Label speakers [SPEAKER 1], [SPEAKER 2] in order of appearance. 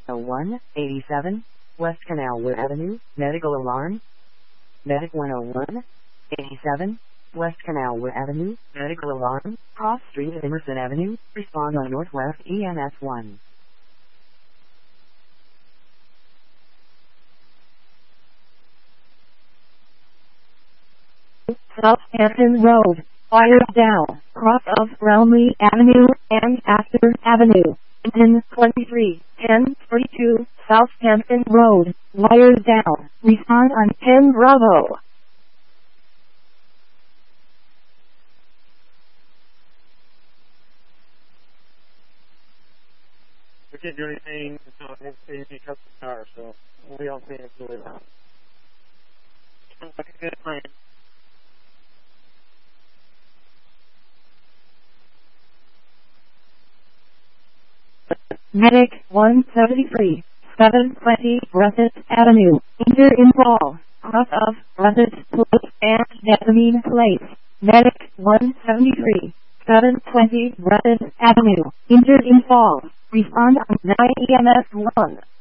[SPEAKER 1] 101, 87, West Canalwood Avenue, medical alarm. Medic 101, 87, West Canalwood Avenue, medical alarm, cross street at Emerson Avenue, respond on Northwest EMS 1.
[SPEAKER 2] Southampton Road, fire down, cross of Brownlee Avenue and Astor Avenue. 1023, 1042, Southampton Road, wires down, respond on 10 Bravo.
[SPEAKER 3] We can't do anything until he cuts the car, so we all think it's really loud. Sounds like a good plan.
[SPEAKER 2] Medic 173, 720 Russet Avenue, enter in fall, cross of Russet Place and Desamine Place. Medic 173, 720 Russet Avenue, enter in fall, respond on 9 EMS 1.